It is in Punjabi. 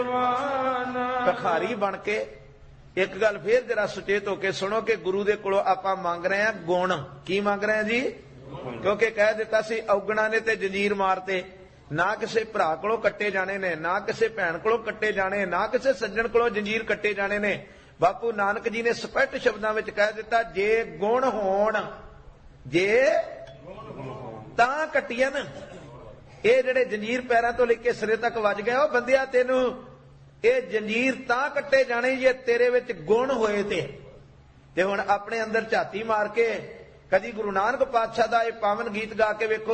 ਭਿਖਾਰੀ ਬਣ ਕੇ ਇੱਕ ਗੱਲ ਫੇਰ ਜਰਾ ਸੁਚੇਤ ਹੋ ਕੇ ਸੁਣੋ ਕਿ ਗੁਰੂ ਦੇ ਕੋਲੋਂ ਆਪਾਂ ਮੰਗ ਰਹੇ ਹਾਂ ਗੁਣ। ਕੀ ਮੰਗ ਰਹੇ ਹਾਂ ਜੀ? ਕਿਉਂਕਿ ਕਹਿ ਦਿੱਤਾ ਸੀ ਔਗਣਾ ਨੇ ਤੇ ਜੰਜੀਰ ਮਾਰਤੇ। ਨਾ ਕਿਸੇ ਭਰਾ ਕੋਲੋਂ ਕੱਟੇ ਜਾਣੇ ਨੇ, ਨਾ ਕਿਸੇ ਭੈਣ ਕੋਲੋਂ ਕੱਟੇ ਜਾਣੇ, ਨਾ ਕਿਸੇ ਸੱਜਣ ਕੋਲੋਂ ਜੰਜੀਰ ਕੱਟੇ ਜਾਣੇ ਨੇ। ਬਾਪੂ ਨਾਨਕ ਜੀ ਨੇ ਸਪਸ਼ਟ ਸ਼ਬਦਾਂ ਵਿੱਚ ਕਹਿ ਦਿੱਤਾ, ਜੇ ਗੁਣ ਹੋਣ, ਜੇ ਤਾਂ ਕੱਟੀਆਂ ਨਾ। ਇਹ ਜਿਹੜੇ ਜੰਜੀਰ ਪੈਰਾਂ ਤੋਂ ਲੈ ਕੇ ਸਿਰੇ ਤੱਕ ਵੱਜ ਗਏ, ਉਹ ਬੰਦਿਆ ਤੈਨੂੰ ਇਹ ਜੰਜੀਰ ਤਾਂ ਕੱਟੇ ਜਾਣੇ ਜੇ ਤੇਰੇ ਵਿੱਚ ਗੁਣ ਹੋਏ ਤੇ ਹੁਣ ਆਪਣੇ ਅੰਦਰ ਝਾਤੀ ਮਾਰ ਕੇ ਕਦੀ ਗੁਰੂ ਨਾਨਕ ਪਾਤਸ਼ਾਹ ਦਾ ਇਹ ਪਾਵਨ ਗੀਤ ਗਾ ਕੇ ਵੇਖੋ।